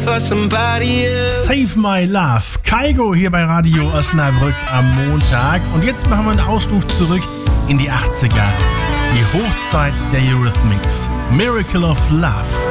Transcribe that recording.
for somebody else. Save My Love. Kygo hier bei Radio Osnabrück am Montag. Und jetzt machen wir einen Ausflug zurück in die 80er. Die Hochzeit der Eurythmics. Miracle of Love.